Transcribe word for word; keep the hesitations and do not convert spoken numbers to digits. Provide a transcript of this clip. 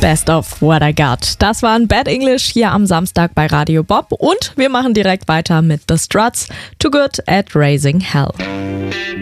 Best of What I Got. Das war ein Bad English hier am Samstag bei Radio Bob. Und wir machen direkt weiter mit The Struts, Too Good at Raising Hell.